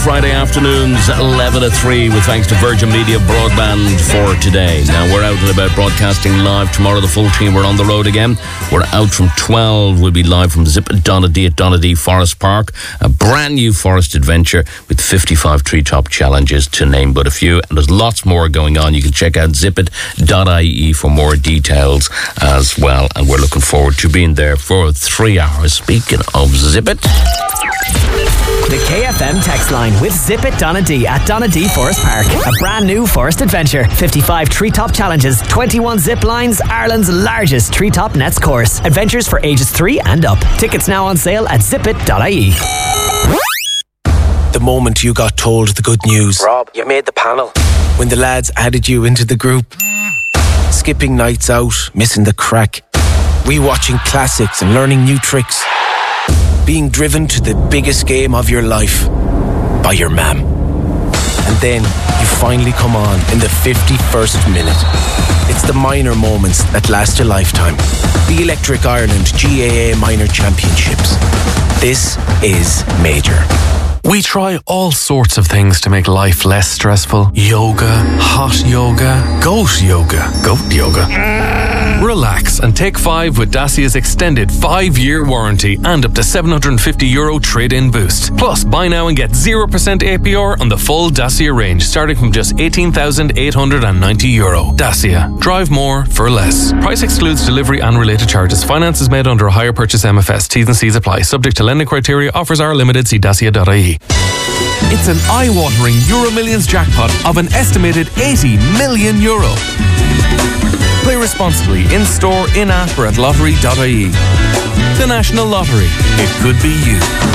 Friday afternoons, 11 to 3, with thanks to Virgin Media Broadband for today. Now, we're out and about broadcasting live tomorrow. The full team, we're on the road again. We're out from 12. We'll be live from Zip at Donadee at Donadee Forest Park. A brand new forest adventure with 55 treetop challenges, to name but a few. And there's lots more going on. You can check out zipit.ie for more details as well. And we're looking forward to being there for 3 hours. Speaking of Zip It, the KFM text line with Zip It Donadee at Donadee Forest Park. A brand new forest adventure. 55 treetop challenges, 21 zip lines, Ireland's largest treetop nets course. Adventures for ages 3 and up. Tickets now on sale at zipit.ie. The moment you got told the good news. Rob, you made the panel. When the lads added you into the group. Skipping nights out, missing the crack. Rewatching classics and learning new tricks. Being driven to the biggest game of your life by your mam. And then you finally come on in the 51st minute. It's the minor moments that last a lifetime. The Electric Ireland GAA Minor Championships. This is major. We try all sorts of things to make life less stressful. Yoga, hot yoga, goat yoga, Relax and take 5 with Dacia's extended 5-year warranty and up to €750 trade-in boost. Plus, buy now and get 0% APR on the full Dacia range, starting from just €18,890. Dacia. Drive more for less. Price excludes delivery and related charges. Finance is made under a hire purchase MFS. T's and C's apply. Subject to lending criteria. Offers are limited. See dacia.ie. It's an eye-watering Euro Millions jackpot of an estimated €80 million. Play responsibly in-store, in-app or at lottery.ie. The National Lottery. It could be you.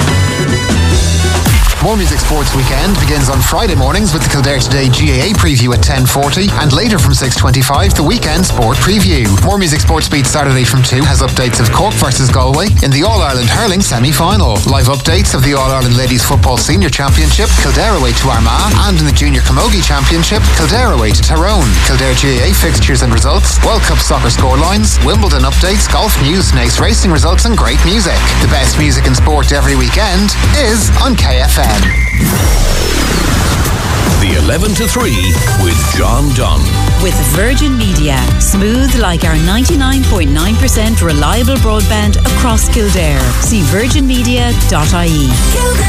More Music Sports Weekend begins on Friday mornings with the Kildare Today GAA preview at 10:40 and later from 6:25 the Weekend Sport Preview. More Music Sports Beat Saturday from 2 has updates of Cork versus Galway in the All-Ireland Hurling semi-final. Live updates of the All-Ireland Ladies Football Senior Championship, Kildare away to Armagh, and in the Junior Camogie Championship, Kildare away to Tyrone. Kildare GAA fixtures and results, World Cup soccer scorelines, Wimbledon updates, golf news, Nace racing results and great music. The best music and sport every weekend is on KFM. the 11 to 3 with John Dunn. With Virgin Media. Smooth like our 99.9% reliable broadband across Kildare. See virginmedia.ie.